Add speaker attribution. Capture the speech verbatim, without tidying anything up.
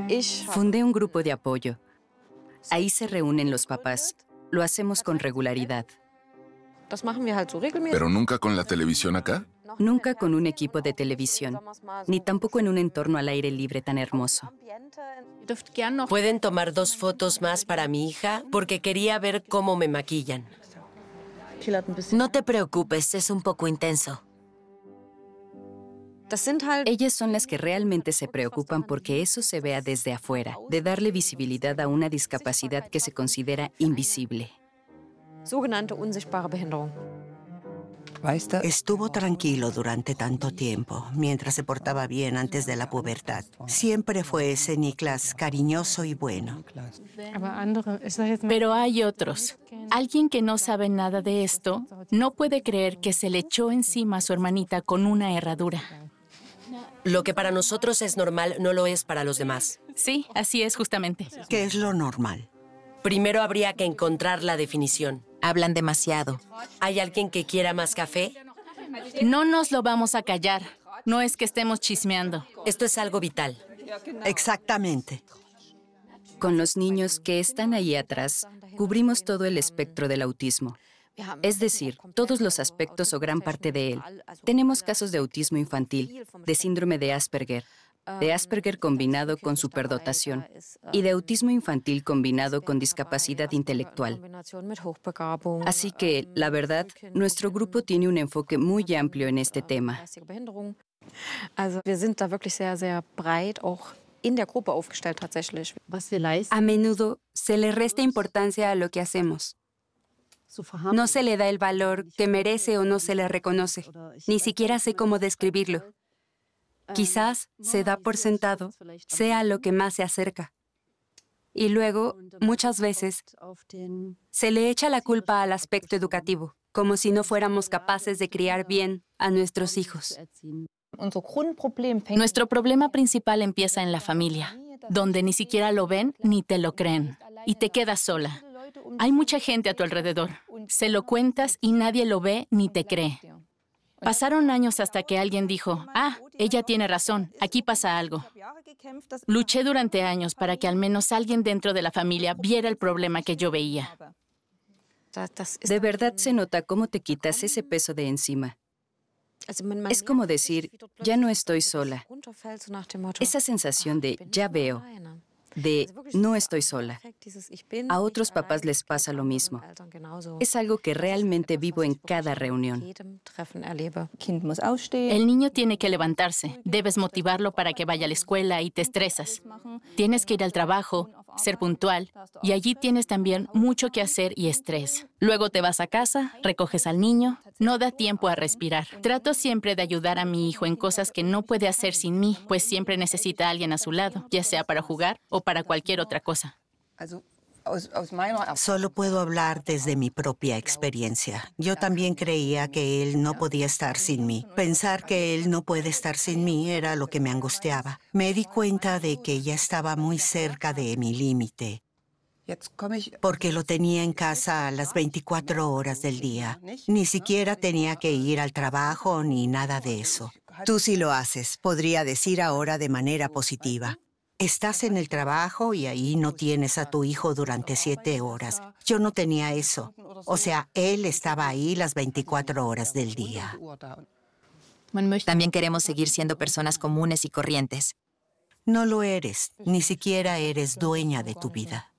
Speaker 1: Fundé un grupo de apoyo. Ahí se reúnen los papás. Lo hacemos con regularidad.
Speaker 2: ¿Pero nunca con la televisión acá?
Speaker 1: Nunca con un equipo de televisión, ni tampoco en un entorno al aire libre tan hermoso.
Speaker 3: ¿Pueden tomar dos fotos más para mi hija? Porque quería ver cómo me maquillan.
Speaker 4: No te preocupes, es un poco intenso.
Speaker 1: Ellas son las que realmente se preocupan porque eso se vea desde afuera, de darle visibilidad a una discapacidad que se considera invisible.
Speaker 5: Estuvo tranquilo durante tanto tiempo, mientras se portaba bien antes de la pubertad. Siempre fue ese Niklas cariñoso y bueno.
Speaker 6: Pero hay otros. Alguien que no sabe nada de esto no puede creer que se le echó encima a su hermanita con una herradura.
Speaker 3: Lo que para nosotros es normal no lo es para los demás.
Speaker 6: Sí, así es justamente.
Speaker 5: ¿Qué es lo normal?
Speaker 3: Primero habría que encontrar la definición.
Speaker 4: Hablan demasiado.
Speaker 3: ¿Hay alguien que quiera más café?
Speaker 6: No nos lo vamos a callar. No es que estemos chismeando.
Speaker 3: Esto es algo vital.
Speaker 5: Exactamente.
Speaker 1: Con los niños que están ahí atrás, cubrimos todo el espectro del autismo. Es decir, todos los aspectos o gran parte de él. Tenemos casos de autismo infantil, de síndrome de Asperger, de Asperger combinado con superdotación y de autismo infantil combinado con discapacidad intelectual. Así que, la verdad, nuestro grupo tiene un enfoque muy amplio en este tema.
Speaker 7: A menudo se le resta importancia a lo que hacemos. No se le da el valor que merece o no se le reconoce. Ni siquiera sé cómo describirlo. Quizás se da por sentado, sea lo que más se acerca. Y luego, muchas veces, se le echa la culpa al aspecto educativo, como si no fuéramos capaces de criar bien a nuestros hijos.
Speaker 6: Nuestro problema principal empieza en la familia, donde ni siquiera lo ven ni te lo creen, y te quedas sola. Hay mucha gente a tu alrededor. Se lo cuentas y nadie lo ve ni te cree. Pasaron años hasta que alguien dijo, ah, ella tiene razón, aquí pasa algo. Luché durante años para que al menos alguien dentro de la familia viera el problema que yo veía.
Speaker 1: De verdad se nota cómo te quitas ese peso de encima. Es como decir, ya no estoy sola. Esa sensación de ya veo, de no estoy sola. A otros papás les pasa lo mismo. Es algo que realmente vivo en cada reunión.
Speaker 6: El niño tiene que levantarse. Debes motivarlo para que vaya a la escuela y te estresas. Tienes que ir al trabajo, ser puntual, y allí tienes también mucho que hacer y estrés. Luego te vas a casa, recoges al niño, no da tiempo a respirar. Trato siempre de ayudar a mi hijo en cosas que no puede hacer sin mí, pues siempre necesita a alguien a su lado, ya sea para jugar o para cualquier otra cosa.
Speaker 5: Solo puedo hablar desde mi propia experiencia. Yo también creía que él no podía estar sin mí. Pensar que él no puede estar sin mí era lo que me angustiaba. Me di cuenta de que ya estaba muy cerca de mi límite, porque lo tenía en casa a las veinticuatro horas del día. Ni siquiera tenía que ir al trabajo ni nada de eso. Tú sí lo haces, podría decir ahora de manera positiva. Estás en el trabajo y ahí no tienes a tu hijo durante siete horas. Yo no tenía eso. O sea, él estaba ahí las veinticuatro horas del día.
Speaker 4: También queremos seguir siendo personas comunes y corrientes.
Speaker 5: No lo eres. Ni siquiera eres dueña de tu vida.